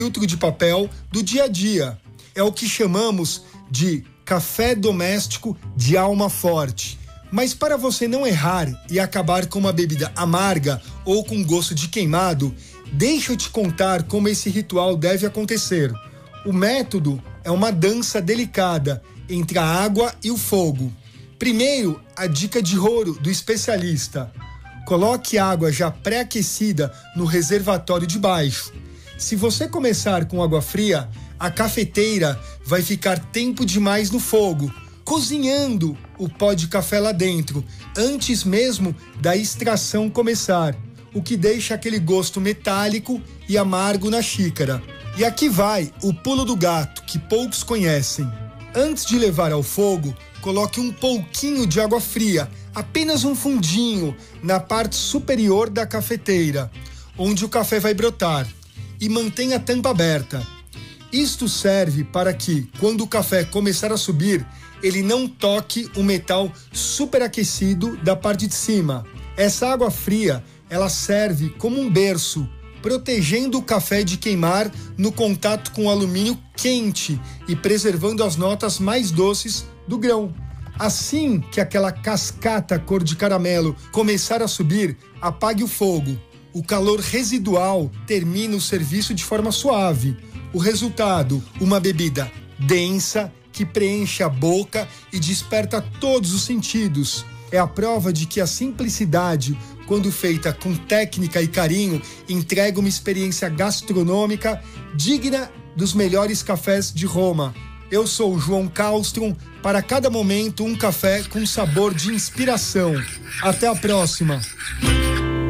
filtro de papel do dia a dia. É o que chamamos de café doméstico de alma forte. Mas para você não errar e acabar com uma bebida amarga ou com gosto de queimado, deixa eu te contar como esse ritual deve acontecer. O método é uma dança delicada entre a água e o fogo. Primeiro, a dica de ouro do especialista. Coloque água já pré-aquecida no reservatório de baixo. Se você começar com água fria, a cafeteira vai ficar tempo demais no fogo, cozinhando o pó de café lá dentro, antes mesmo da extração começar, o que deixa aquele gosto metálico e amargo na xícara. E aqui vai o pulo do gato, que poucos conhecem. Antes de levar ao fogo, coloque um pouquinho de água fria, apenas um fundinho, na parte superior da cafeteira, onde o café vai brotar, e mantenha a tampa aberta. Isto serve para que, quando o café começar a subir, ele não toque o metal superaquecido da parte de cima. Essa água fria, ela serve como um berço, protegendo o café de queimar no contato com o alumínio quente e preservando as notas mais doces do grão. Assim que aquela cascata cor de caramelo começar a subir, apague o fogo. O calor residual termina o serviço de forma suave. O resultado, uma bebida densa que preenche a boca e desperta todos os sentidos. É a prova de que a simplicidade, quando feita com técnica e carinho, entrega uma experiência gastronômica digna dos melhores cafés de Roma. Eu sou o João Castrum, para cada momento um café com sabor de inspiração. Até a próxima!